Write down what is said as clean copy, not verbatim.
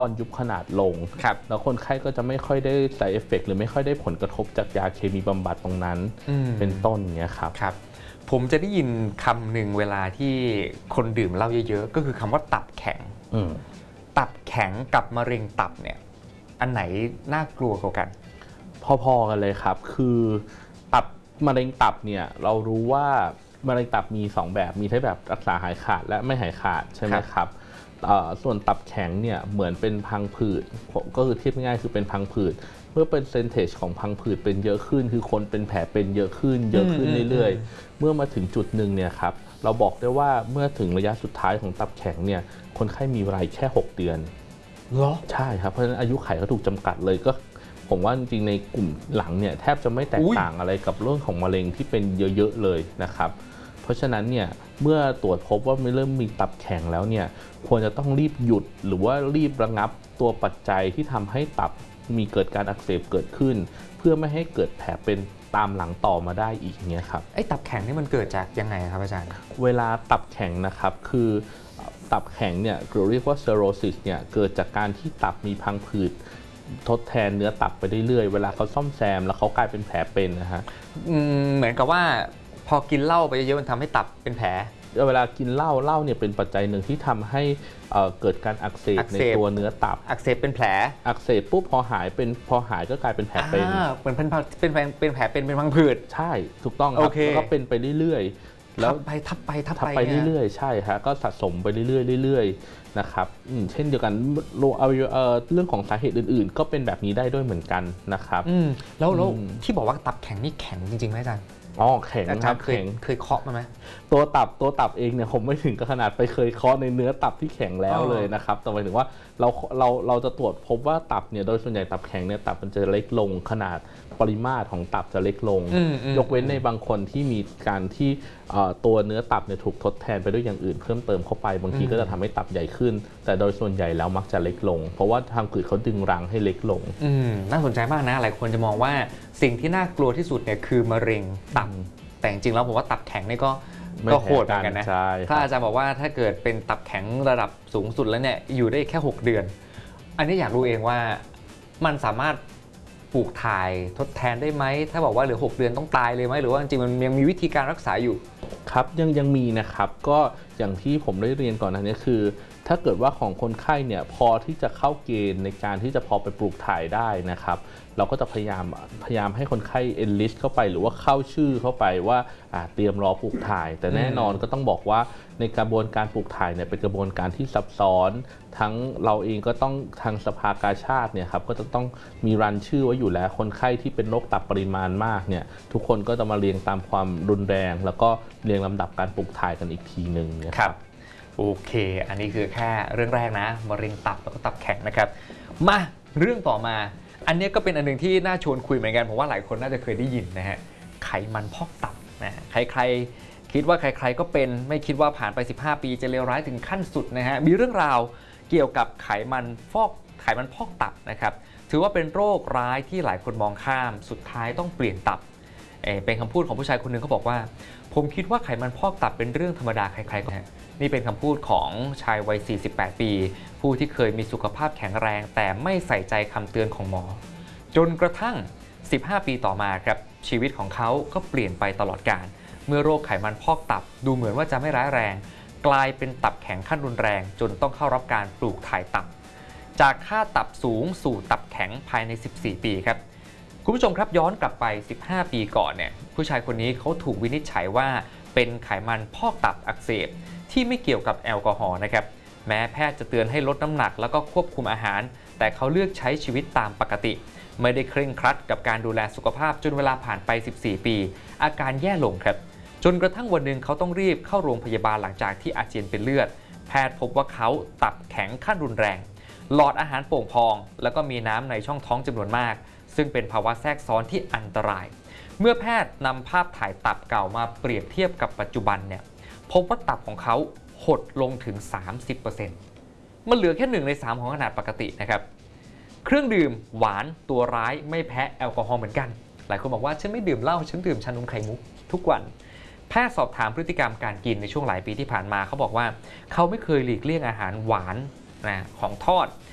ตอนยุบขนาดลงแล้วคนไข้ก็จะไม่ค่อยได้ side effect หรือไม่ค่อยได้ผลกระทบจากยาเคมีบำบัดตรงนั้นเป็นต้นเนี้ยครับผมจะได้ยินคำหนึ่งเวลาที่คนดื่มเหล้าเยอะๆก็คือคำว่าตับแข็งตับแข็งกับมะเร็งตับเนี่ยอันไหนน่ากลัวกว่ากันพอๆกันเลยครับคือตับมะเร็งตับเนี่ยเรารู้ว่ามะเร็งตับมี2แบบมีทั้งแบบรักษาหายขาดและไม่หายขาดใช่ไหมครับส่วนตับแข็งเนี่ยเหมือนเป็นพังผืดก็คือเทียบง่ายๆคือเป็นพังผืดเมื่อเป็นเซนเทจของพังผืดเป็นเยอะขึ้นคือคนเป็นแผลเป็นเยอะขึ้นเรื่อยๆเมื่อมาถึงจุดหนึ่งเนี่ยครับเราบอกได้ว่าเมื่อถึงระยะสุดท้ายของตับแข็งเนี่ยคนไข้มีเวลาแค่6 เดือนเหรอใช่ครับเพราะฉะนั้นอายุไขก็ถูกจำกัดเลยก็ผมว่าจริงๆในกลุ่มหลังเนี่ยแทบจะไม่แตกต่างอะไรกับเรื่องของมะเร็งที่เป็นเยอะๆเลยนะครับเพราะฉะนั้นเนี่ยเมื่อตรวจพบว่าเริ่มมีตับแข็งแล้วเนี่ยควรจะต้องรีบหยุดหรือว่ารีบระงับตัวปัจจัยที่ทำให้ตับมีเกิดการอักเสบเกิดขึ้นเพื่อไม่ให้เกิดแผลเป็นตามหลังต่อมาได้อีกเนี่ยครับไอ้ตับแข็งนี่มันเกิดจากยังไงครับอาจารย์เวลาตับแข็งนะครับคือตับแข็งเนี่ยเราเรียกว่า cirrhosis เนี่ยเกิดจากการที่ตับมีพังผืดทดแทนเนื้อตับไปเรื่อยๆเวลาเขาซ่อมแซมแล้วเขากลายเป็นแผลเป็นนะฮะเหมือนกับว่าพอกินเหล้าไปเยอะๆมันทำให้ตับเป็นแผลเวลากินเหล้าเนี่ยเป็นปัจจัยหนึ่งที่ทำให้เกิดการอักเสบในตัวเนื้อตับอักเสบเป็นแผลอักเสบปุ๊บพอหายก็กลายเป็นแผลเป็นเหมือนเป็นแผลเป็นพังผืดใช่ถูกต้องครับแล้วก็เป็นไปเรื่อยๆแล้วทับไปเรื่อยๆใช่ฮะก็สะสมไปเรื่อยๆนะครับเช่นเดียวกันเรื่องของสาเหตุอื่นๆก็เป็นแบบนี้ได้ด้วยเหมือนกันนะครับแล้วที่บอกว่าตับแข็งนี่แข็งจริงๆไหมอาจารย์แข็งครับเคยเคาะมาไหมตัวตับเองเนี่ยผมไม่ถึงกับขนาดไปเคยเคาะในเนื้อตับที่แข็งแล้วเลยนะครับแต่หมายถึงว่าเราจะตรวจพบว่าตับเนี่ยโดยส่วนใหญ่ตับแข็งเนี่ยตับมันจะเล็กลงขนาดปริมาตรของตับจะเล็กลงยกเว้นในบางคนที่มีการที่ตัวเนื้อตับเนี่ยถูกทดแทนไปด้วยอย่างอื่นเพิ่มเติมเข้าไปบางทีก็จะทำให้ตับใหญ่ขึ้นแต่โดยส่วนใหญ่แล้วมักจะเล็กลงเพราะว่าทางผืดเขาดึงรังให้เล็กลงน่าสนใจมากนะหลายคนจะมองว่าสิ่งที่น่ากลัวที่สุดเนี่ยคือมะเร็งตับแต่จริงๆแล้วผมว่าตับแข็งนี่ก็โหดเหมือนกันนะถ้าอาจารย์บอกว่าถ้าเกิดเป็นตับแข็งระดับสูงสุดแล้วเนี่ยอยู่ได้แค่6 เดือนอันนี้อยากรู้เองว่ามันสามารถปลูกถ่ายทดแทนได้ไหมถ้าบอกว่าเหลือ6 เดือนต้องตายเลยไหมหรือว่าจริงๆมันยังมีวิธีการรักษาอยู่ครับยังมีนะครับก็อย่างที่ผมได้เรียนก่อนหน้านี้คือถ้าเกิดว่าของคนไข้เนี่ยพอที่จะเข้าเกณฑ์ในการที่จะพอไปปลูกถ่ายได้นะครับเราก็จะพยายามให้คนไข้ enlist เข้าไปหรือว่าเข้าชื่อเข้าไปว่าเตรียมรอปลูกถ่ายแต่แน่นอนก็ต้องบอกว่าในกระบวนการปลูกถ่ายเนี่ยเป็นกระบวนการที่ซับซ้อนทั้งเราเองก็ต้องทางสภากาชาดเนี่ยครับก็จะต้องมีรันชื่อไว้อยู่แล้วคนไข้ที่เป็นโรคตับปริมาณมากเนี่ยทุกคนก็จะมาเรียงตามความรุนแรงแล้วก็เรียงลำดับการปลูกถ่ายกันอีกทีหนึ่งนะครับโอเคอันนี้คือแค่เรื่องแรกนะมะเร็งตับแล้วก็ตับแข็งนะครับมาเรื่องต่อมาอันนี้ก็เป็นอันหนึ่งที่น่าชวนคุยเหมือนกันผมว่าหลายคนน่าจะเคยได้ยินนะฮะไขมันพอกตับนะใครคิดว่าใครๆก็เป็นไม่คิดว่าผ่านไป15 ปีจะเลวร้ายถึงขั้นสุดนะฮะมีเรื่องราวเกี่ยวกับไขมันพอกตับนะครับถือว่าเป็นโรคร้ายที่หลายคนมองข้ามสุดท้ายต้องเปลี่ยนตับเป็นคำพูดของผู้ชายคนหนึ่งเขาบอกว่าผมคิดว่าไขมันพอกตับเป็นเรื่องธรรมดาใครๆก็นี่เป็นคำพูดของชายวัย48 ปีผู้ที่เคยมีสุขภาพแข็งแรงแต่ไม่ใส่ใจคำเตือนของหมอจนกระทั่ง15 ปีต่อมาครับชีวิตของเขาก็เปลี่ยนไปตลอดกาลเมื่อโรคไขมันพอกตับดูเหมือนว่าจะไม่ร้ายแรงกลายเป็นตับแข็งขั้นรุนแรงจนต้องเข้ารับการปลูกถ่ายตับจากค่าตับสูงสู่ตับแข็งภายใน14 ปีครับคุณผู้ชมครับย้อนกลับไป15 ปีก่อนเนี่ยผู้ชายคนนี้เขาถูกวินิจฉัยว่าเป็นไขมันพอกตับอักเสบที่ไม่เกี่ยวกับแอลกอฮอล์นะครับแม้แพทย์จะเตือนให้ลดน้ำหนักแล้วก็ควบคุมอาหารแต่เขาเลือกใช้ชีวิตตามปกติไม่ได้เคร่งครัดกับการดูแลสุขภาพจนเวลาผ่านไป14 ปีอาการแย่ลงครับจนกระทั่งวันหนึ่งเขาต้องรีบเข้าโรงพยาบาลหลังจากที่อาเจียนเป็นเลือดแพทย์พบว่าเขาตับแข็งขั้นรุนแรงหลอดอาหารโป่งพองแล้วก็มีน้ำในช่องท้องจำนวนมากซึ่งเป็นภาวะแทรกซ้อนที่อันตรายเมื่อแพทย์นำภาพถ่ายตับเก่ามาเปรียบเทียบกับปัจจุบันเนี่ยพบว่าตับของเขาหดลงถึง 30% มันเหลือแค่1 ใน 3ของขนาดปกตินะครับเครื่องดื่มหวานตัวร้ายไม่แพ้แอลกอฮอล์เหมือนกันหลายคนบอกว่าฉันไม่ดื่มเหล้าฉันดื่มชานมไข่มุกทุกวันแพทย์สอบถามพฤติกรรมการกินในช่วงหลายปีที่ผ่านมาเขาบอกว่าเขาไม่เคยหลีกเลี่ยงอาหารหวานของทอด